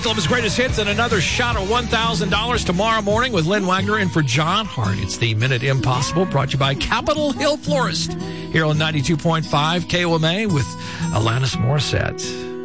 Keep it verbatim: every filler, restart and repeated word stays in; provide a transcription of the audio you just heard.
couple of his greatest hits and another shot of one thousand dollars tomorrow morning with Lynn Wagner in for John Hart. It's the Minute Impossible, brought to you by Capitol Hill Florist here on ninety-two point five K O M A with Alanis Morissette.